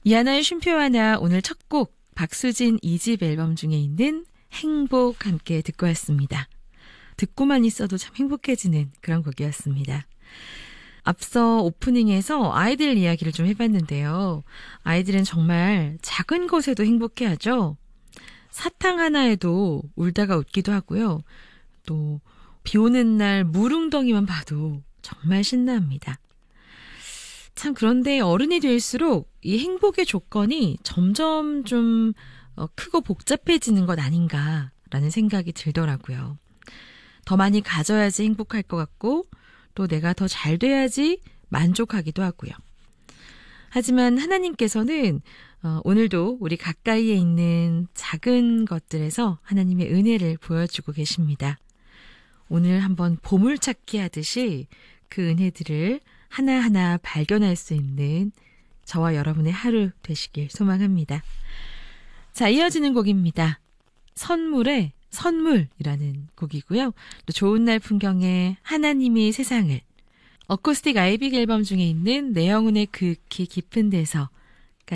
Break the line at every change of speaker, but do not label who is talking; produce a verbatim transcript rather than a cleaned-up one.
이하나의 쉼표 하나 오늘 첫 곡 박수진 이 집 앨범 중에 있는 행복 함께 듣고 왔습니다. 듣고만 있어도 참 행복해지는 그런 곡이었습니다. 앞서 오프닝에서 아이들 이야기를 좀 해봤는데요. 아이들은 정말 작은 것에도 행복해하죠. 사탕 하나에도 울다가 웃기도 하고요. 또 비 오는 날 물웅덩이만 봐도 정말 신나합니다. 참 그런데 어른이 될수록 이 행복의 조건이 점점 좀 크고 복잡해지는 것 아닌가라는 생각이 들더라고요. 더 많이 가져야지 행복할 것 같고 또 내가 더 잘 돼야지 만족하기도 하고요. 하지만 하나님께서는 어, 오늘도 우리 가까이에 있는 작은 것들에서 하나님의 은혜를 보여주고 계십니다. 오늘 한번 보물찾기 하듯이 그 은혜들을 하나하나 발견할 수 있는 저와 여러분의 하루 되시길 소망합니다. 자, 이어지는 곡입니다. 선물의 선물이라는 곡이고요. 또 좋은 날 풍경에 하나님이 세상을 어쿠스틱 아이빅 앨범 중에 있는 내 영혼의 극히 깊은 데서